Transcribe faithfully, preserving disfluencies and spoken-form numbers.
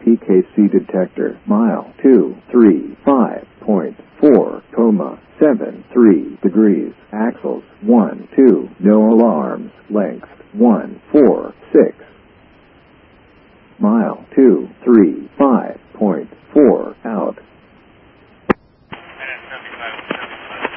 T K C detector. Mile two three five point four, comma, seven three degrees. Axles one two. No alarms. Length one four six. Mile